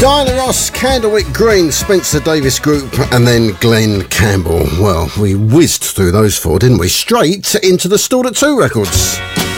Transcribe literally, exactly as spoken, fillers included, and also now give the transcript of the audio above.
Diana Ross, Candlewick Green, Spencer Davis Group, and then Glenn Campbell. Well, we whizzed through those four, didn't we? Straight into the Stored at Two records.